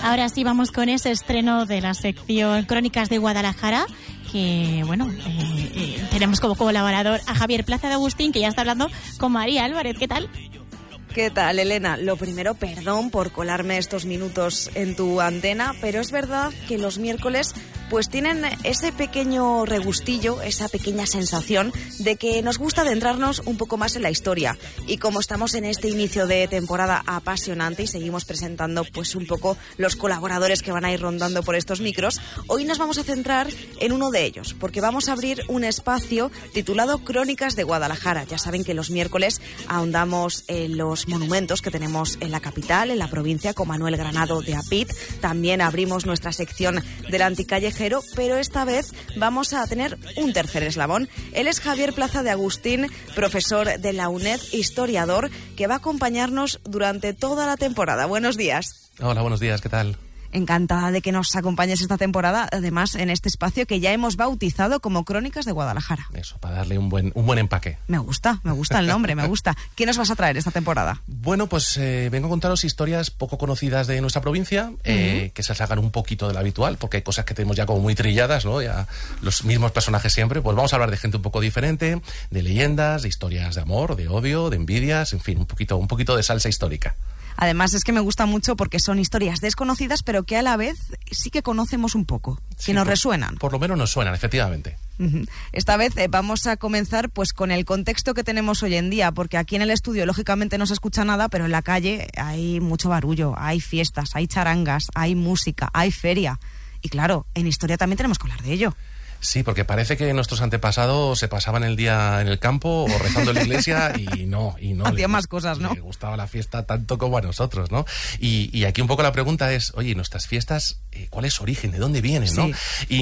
Ahora sí vamos con ese estreno de la sección Crónicas de Guadalajara, que bueno, tenemos como colaborador a Javier Plaza de Agustín, que ya está hablando con María Álvarez. ¿Qué tal? ¿Qué tal, Elena? Lo primero, perdón por colarme estos minutos en tu antena, pero es verdad que los miércoles pues tienen ese pequeño regustillo, esa pequeña sensación de que nos gusta adentrarnos un poco más en la historia. Y como estamos en este inicio de temporada apasionante y seguimos presentando pues un poco los colaboradores que van a ir rondando por estos micros, hoy nos vamos a centrar en uno de ellos, porque vamos a abrir un espacio titulado Crónicas de Guadalajara. Ya saben que los miércoles ahondamos en los monumentos que tenemos en la capital, en la provincia, con Manuel Granado de APIT. También abrimos nuestra sección del anticallejero, pero esta vez vamos a tener un tercer eslabón. Él es Javier Plaza de Agustín, profesor de la UNED, historiador, que va a acompañarnos durante toda la temporada. Buenos días. Hola, buenos días, ¿qué tal? Encantada de que nos acompañes esta temporada, además en este espacio que ya hemos bautizado como Crónicas de Guadalajara. Eso, para darle un buen empaque. Me gusta el nombre, me gusta. ¿Qué nos vas a traer esta temporada? Bueno, pues vengo a contaros historias poco conocidas de nuestra provincia, que se salgan un poquito de lo habitual, porque hay cosas que tenemos ya como muy trilladas, ¿no? Ya los mismos personajes siempre. Pues vamos a hablar de gente un poco diferente, de leyendas, de historias de amor, de odio, de envidias, en fin, un poquito de salsa histórica. Además es que me gusta mucho porque son historias desconocidas, pero que a la vez sí que conocemos un poco, sí, que nos resuenan. Por lo menos nos suenan, efectivamente. Esta vez vamos a comenzar pues con el contexto que tenemos hoy en día, porque aquí en el estudio lógicamente no se escucha nada, pero en la calle hay mucho barullo, hay fiestas, hay charangas, hay música, hay feria. Y claro, en historia también tenemos que hablar de ello. Sí, porque parece que nuestros antepasados se pasaban el día en el campo o rezando en la iglesia y no. Hacían más cosas, ¿no? Les gustaba la fiesta tanto como a nosotros, ¿no? Y aquí un poco la pregunta es, oye, nuestras fiestas, ¿cuál es su origen? ¿De dónde vienen, no?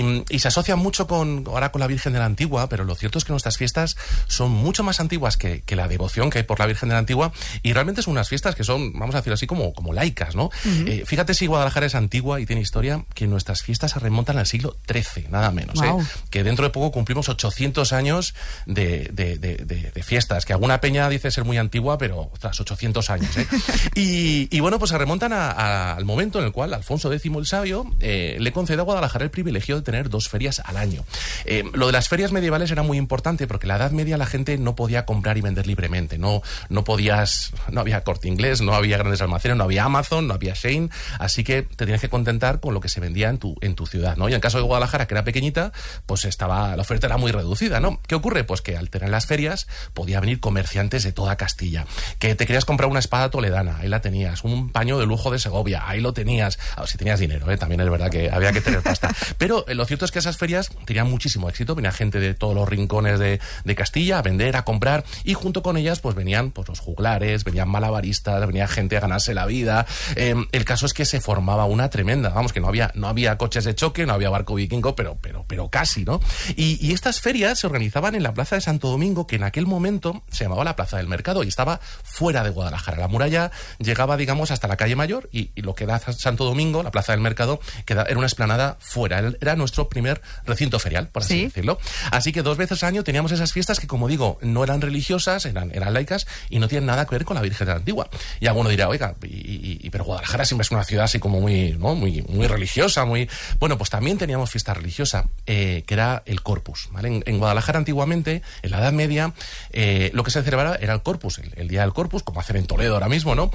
Y se asocian mucho ahora con la Virgen de la Antigua, pero lo cierto es que nuestras fiestas son mucho más antiguas que la devoción que hay por la Virgen de la Antigua, y realmente son unas fiestas que son, vamos a decirlo así, como laicas, ¿no? Fíjate si Guadalajara es antigua y tiene historia, que nuestras fiestas se remontan al siglo XIII, nada menos, wow. Que dentro de poco cumplimos 800 años de fiestas, que alguna peña dice ser muy antigua, pero tras 800 años, y bueno, pues se remontan al momento en el cual Alfonso X el Sabio le concede a Guadalajara el privilegio de tener 2 ferias al año. Lo de las ferias medievales era muy importante porque en la Edad Media la gente no podía comprar y vender libremente, no había Corte Inglés, no había grandes almacenes, no había Amazon, no había Shein, así que te tenías que contentar con lo que se vendía en tu ciudad, ¿no? Y en el caso de Guadalajara, que era pequeñita, pues la oferta era muy reducida, ¿no? ¿Qué ocurre? Pues que al tener las ferias podía venir comerciantes de toda Castilla. Que te querías comprar una espada toledana, ahí la tenías. Un paño de lujo de Segovia, ahí lo tenías. Si tenías dinero, también es verdad que había que tener pasta. Pero lo cierto es que esas ferias tenían muchísimo éxito. Venía gente de todos los rincones de Castilla a vender, a comprar, y junto con ellas pues venían pues los juglares, venían malabaristas, venía gente a ganarse la vida. El caso es que se formaba una tremenda, vamos, que no había coches de choque, no había barco vikingo, pero casi, ¿no? Y estas ferias se organizaban en la Plaza de Santo Domingo, que en aquel momento se llamaba la Plaza del Mercado y estaba fuera de Guadalajara. La muralla llegaba, digamos, hasta la calle Mayor, y lo que da Santo Domingo, la Plaza del Mercado, era una explanada fuera. Era nuestro primer recinto ferial, por así decirlo. Así que 2 veces al año teníamos esas fiestas que, como digo, no eran religiosas, eran laicas y no tienen nada que ver con la Virgen de la Antigua. Y alguno dirá, oiga, pero Guadalajara siempre es una ciudad así como muy religiosa, muy... Bueno, pues también teníamos fiesta religiosa, que era el Corpus, ¿vale? En Guadalajara antiguamente, en la Edad Media, lo que se celebraba era el Corpus, el día del Corpus, como hacen en Toledo ahora mismo, ¿no?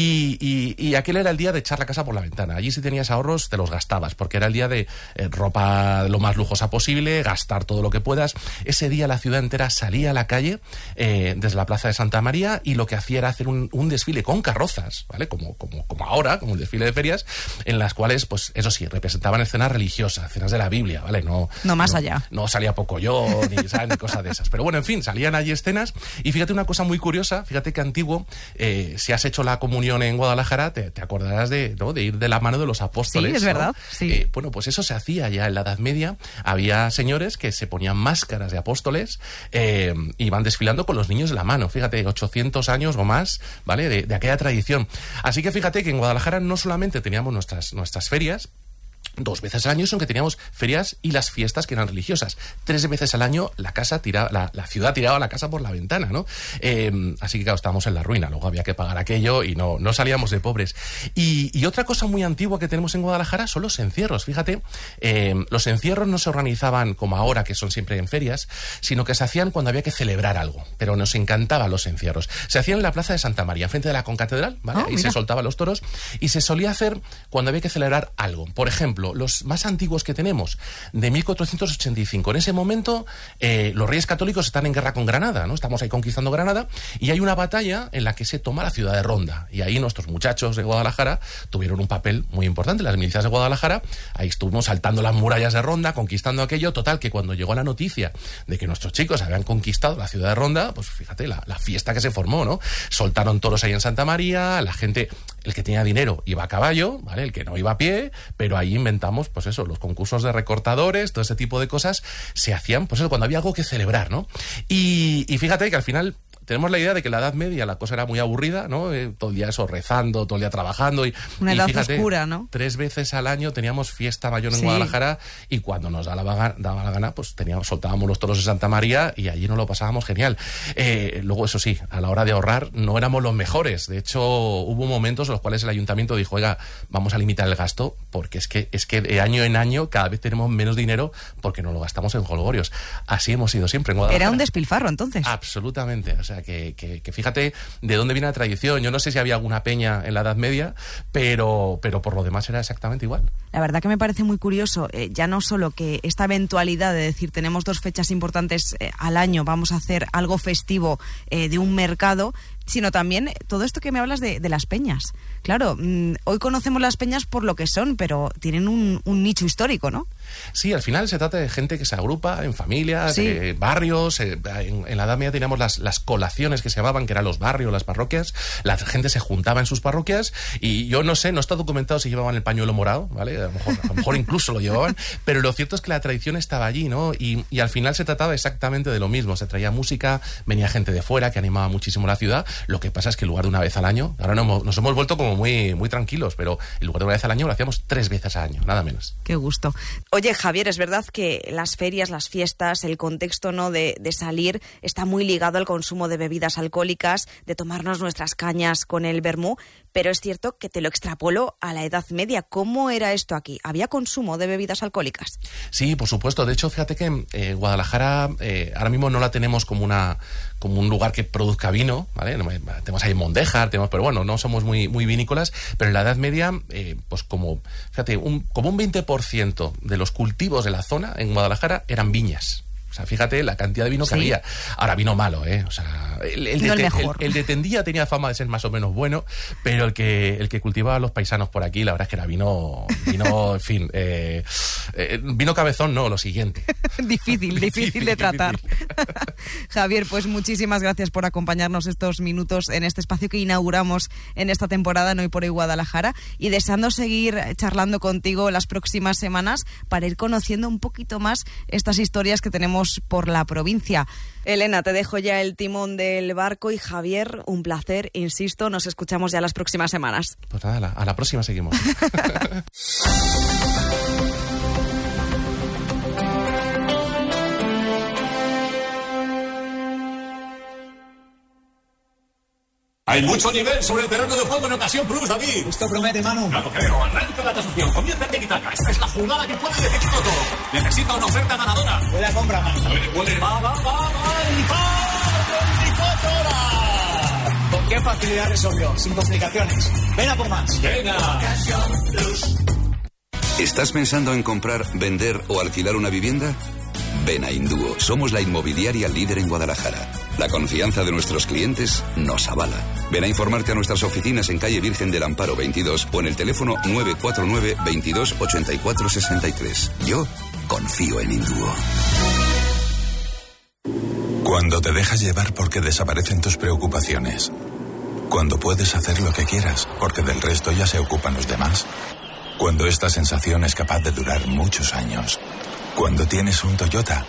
Y aquel era el día de echar la casa por la ventana. Allí si tenías ahorros te los gastabas, porque era el día de ropa lo más lujosa posible, gastar todo lo que puedas. Ese día la ciudad entera salía a la calle desde la Plaza de Santa María, y lo que hacía era hacer un desfile con carrozas, ¿vale? Como ahora, como un desfile de ferias, en las cuales, pues eso sí, representaban escenas religiosas, escenas de la Biblia, ¿vale? No más allá. No salía Pocoyo ni cosas de esas. Pero bueno, en fin, salían allí escenas. Y fíjate una cosa muy curiosa, fíjate que antiguo, si has hecho la comunión en Guadalajara, te acordarás de ir de la mano de los apóstoles. Sí, es verdad. ¿No? Sí. Bueno, pues eso se hacía ya en la Edad Media. Había señores que se ponían máscaras de apóstoles, y iban desfilando con los niños de la mano. Fíjate, 800 años o más, ¿vale? De aquella tradición. Así que fíjate que en Guadalajara no solamente teníamos nuestras ferias, 2 veces al año son que teníamos ferias y las fiestas que eran religiosas. 3 veces al año la ciudad tiraba la casa por la ventana, ¿no? Así que claro, estábamos en la ruina. Luego había que pagar aquello y no salíamos de pobres. Y otra cosa muy antigua que tenemos en Guadalajara son los encierros. Fíjate, los encierros no se organizaban como ahora, que son siempre en ferias, sino que se hacían cuando había que celebrar algo. Pero nos encantaban los encierros. Se hacían en la Plaza de Santa María, enfrente de la concatedral, ¿vale? Ahí se soltaban los toros y se solía hacer cuando había que celebrar algo. Por ejemplo, los más antiguos que tenemos, de 1485. En ese momento, los reyes católicos están en guerra con Granada, ¿no? Estamos ahí conquistando Granada y hay una batalla en la que se toma la ciudad de Ronda. Y ahí nuestros muchachos de Guadalajara tuvieron un papel muy importante. Las milicias de Guadalajara, ahí estuvimos saltando las murallas de Ronda, conquistando aquello. Total, que cuando llegó la noticia de que nuestros chicos habían conquistado la ciudad de Ronda, pues fíjate la fiesta que se formó, ¿no? Soltaron toros ahí en Santa María, la gente, el que tenía dinero iba a caballo, ¿vale? El que no iba a pie, pero ahí inventamos, pues eso, los concursos de recortadores, todo ese tipo de cosas se hacían, pues eso, cuando había algo que celebrar, ¿no? Y fíjate que al final tenemos la idea de que en la Edad Media la cosa era muy aburrida, ¿no? Todo el día eso, rezando, todo el día trabajando. Una edad fíjate, oscura, ¿no? 3 veces al año teníamos fiesta mayor en Guadalajara y cuando nos daba la gana, pues soltábamos los toros de Santa María y allí nos lo pasábamos genial. Luego, eso sí, a la hora de ahorrar no éramos los mejores. De hecho, hubo momentos en los cuales el ayuntamiento dijo, oiga, vamos a limitar el gasto porque es que de año en año cada vez tenemos menos dinero porque nos lo gastamos en jolgorios. Así hemos sido siempre en Guadalajara. Era un despilfarro, entonces. Absolutamente. O sea, que fíjate de dónde viene la tradición. Yo no sé si había alguna peña en la Edad Media, pero por lo demás era exactamente igual. La verdad que me parece muy curioso, ya no solo que esta eventualidad de decir tenemos 2 fechas importantes al año, vamos a hacer algo festivo de un mercado, sino también todo esto que me hablas de las peñas. Claro, hoy conocemos las peñas por lo que son, pero tienen un nicho histórico, ¿no? Sí, al final se trata de gente que se agrupa en familias, barrios. En la Edad Media teníamos las colaciones que se llamaban, que eran los barrios, las parroquias. La gente se juntaba en sus parroquias y yo no sé, no está documentado si llevaban el pañuelo morado, ¿vale? A lo mejor incluso lo llevaban, pero lo cierto es que la tradición estaba allí, ¿no? Y al final se trataba exactamente de lo mismo. Se traía música, venía gente de fuera que animaba muchísimo la ciudad. Lo que pasa es que en lugar de una vez al año, ahora nos hemos vuelto como muy, muy tranquilos, pero en lugar de una vez al año lo hacíamos 3 veces al año, nada menos. Qué gusto. Oye, Javier, es verdad que las ferias, las fiestas, el contexto, ¿no?, de salir está muy ligado al consumo de bebidas alcohólicas, de tomarnos nuestras cañas con el vermú, pero es cierto que te lo extrapolo a la Edad Media. ¿Cómo era esto aquí? ¿Había consumo de bebidas alcohólicas? Sí, por supuesto. De hecho, fíjate que Guadalajara ahora mismo no la tenemos como un lugar que produzca vino, ¿vale? Tenemos ahí Mondéjar, pero bueno, no somos muy vinícolas, pero en la Edad Media, pues como un 20% de los cultivos de la zona en Guadalajara eran viñas. O sea, fíjate la cantidad de vino que había. Ahora, vino malo, O sea, el de Tendía tenía fama de ser más o menos bueno, pero el que cultivaba los paisanos por aquí, la verdad es que era vino, en fin, vino cabezón, no, lo siguiente. difícil de tratar. Javier, pues muchísimas gracias por acompañarnos estos minutos en este espacio que inauguramos en esta temporada, No Hoy por Hoy Guadalajara, y deseando seguir charlando contigo las próximas semanas para ir conociendo un poquito más estas historias que tenemos por la provincia. Elena, te dejo ya el timón del barco y Javier, un placer, insisto, nos escuchamos ya las próximas semanas. Pues nada, a la próxima seguimos. Hay mucho nivel sobre el terreno de juego en Ocasión Plus, David. Esto promete, Manu. Claro, creo. Arranca la tasación. Comienza el tiki-taka. Esta es la jugada que puede decir todo. Necesita una oferta ganadora. Puede compra, Manu. Puede. Va. ¿Con qué facilidad resolvió? Sin complicaciones. Ven a por más. Venga. Ocasión Plus. ¿Estás pensando en comprar, vender o alquilar una vivienda? Ven a Indúo. Somos la inmobiliaria líder en Guadalajara. La confianza de nuestros clientes nos avala. Ven a informarte a nuestras oficinas en calle Virgen del Amparo 22 o en el teléfono 949 22 84 63. Yo confío en Indúo. Cuando te dejas llevar porque desaparecen tus preocupaciones. Cuando puedes hacer lo que quieras porque del resto ya se ocupan los demás. Cuando esta sensación es capaz de durar muchos años. Cuando tienes un Toyota,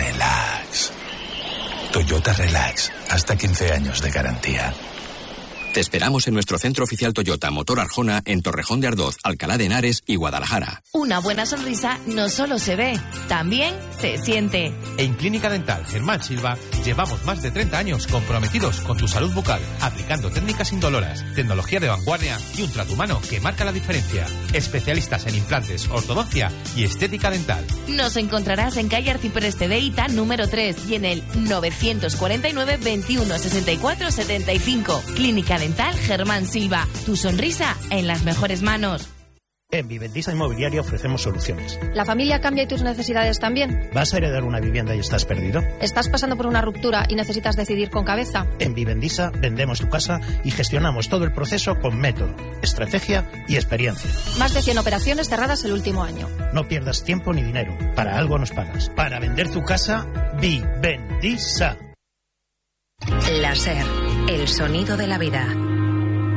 relax. Toyota Relax, hasta 15 años de garantía. Te esperamos en nuestro centro oficial Toyota Motor Arjona en Torrejón de Ardoz, Alcalá de Henares y Guadalajara. Una buena sonrisa no solo se ve, también se siente. En Clínica Dental Germán Silva llevamos más de 30 años comprometidos con tu salud bucal, aplicando técnicas indoloras, tecnología de vanguardia y un trato humano que marca la diferencia. Especialistas en implantes, ortodoncia y estética dental. Nos encontrarás en calle Arcipreste de Ita, número 3 y en el 949 21 64 75. Clínica Dental Germán Silva. Tu sonrisa en las mejores manos. En Vivendisa Inmobiliaria ofrecemos soluciones. ¿La familia cambia y tus necesidades también? ¿Vas a heredar una vivienda y estás perdido? ¿Estás pasando por una ruptura y necesitas decidir con cabeza? En Vivendisa vendemos tu casa y gestionamos todo el proceso con método, estrategia y experiencia. Más de 100 operaciones cerradas el último año. No pierdas tiempo ni dinero. Para algo nos pagas. Para vender tu casa, Vivendisa. La SER, el sonido de la vida.